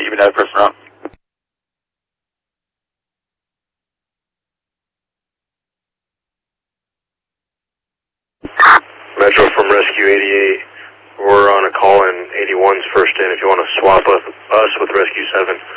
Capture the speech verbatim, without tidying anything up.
give me another person around. Metro from Rescue eighty-eight. We're on a call in eighty-one's first in if you want to swap us, us with Rescue seven.